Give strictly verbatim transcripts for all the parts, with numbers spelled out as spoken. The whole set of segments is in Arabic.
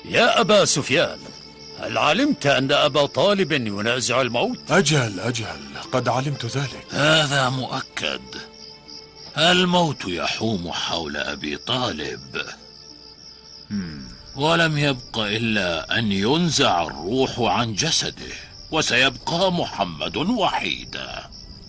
يا أبا سفيان، هل علمت أن أبا طالب ينازع الموت؟ أجل أجل، قد علمت ذلك. هذا مؤكد. الموت يحوم حول أبي طالب، ولم يبق إلا أن ينزع الروح عن جسده، وسيبقى محمد وحيدا.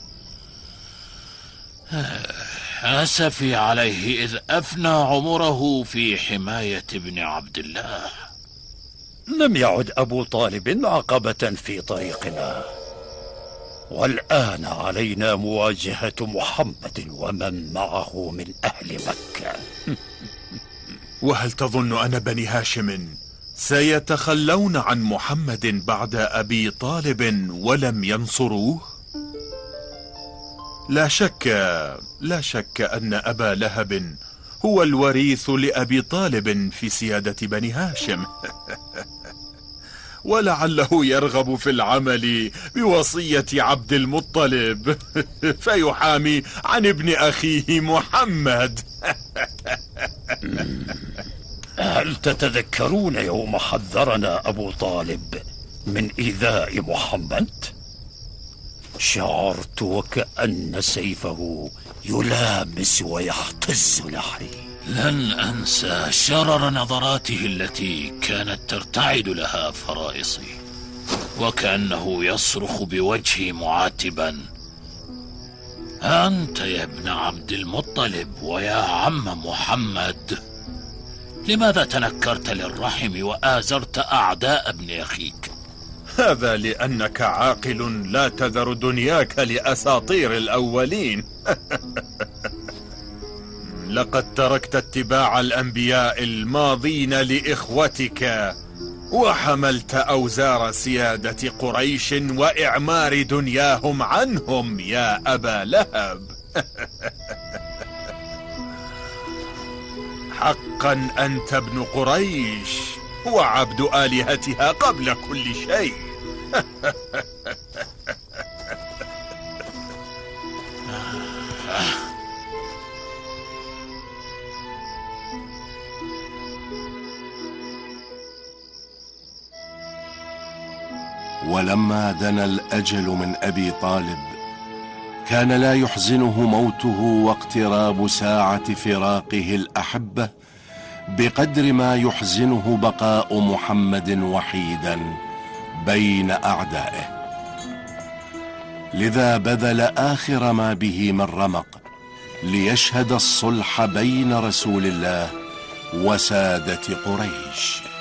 أسفي عليه إذ أفنى عمره في حماية ابن عبد الله. لم يعد أبو طالب عقبة في طريقنا، والآن علينا مواجهة محمد ومن معه من أهل مكة. وهل تظن أن بني هاشم سيتخلون عن محمد بعد أبي طالب ولم ينصروه؟ لا شك لا شك أن أبا لهب هو الوريث لأبي طالب في سيادة بني هاشم. ولعله يرغب في العمل بوصية عبد المطلب فيحامي عن ابن أخيه محمد. هل تتذكرون يوم حذرنا أبو طالب من إيذاء محمد؟ شعرت وكأن سيفه يلامس ويهتز نحري. لن أنسى شرر نظراته التي كانت ترتعد لها فرائصي، وكأنه يصرخ بوجهي معاتبا: أنت يا ابن عبد المطلب ويا عم محمد، لماذا تنكرت للرحم وآزرت أعداء ابن أخيك؟ هذا لأنك عاقل لا تذر دنياك لأساطير الأولين. لقد تركت اتباع الأنبياء الماضين لإخوتك، وحملت أوزار سيادة قريش وإعمار دنياهم عنهم يا أبا لهب. حقا أنت ابن قريش وعبد آلهتها قبل كل شيء. ولما دنا الأجل من أبي طالب كان لا يحزنه موته واقتراب ساعة فراقه الأحبة بقدر ما يحزنه بقاء محمد وحيدا بين أعدائه. لذا بذل آخر ما به من رمق ليشهد الصلح بين رسول الله وسادة قريش.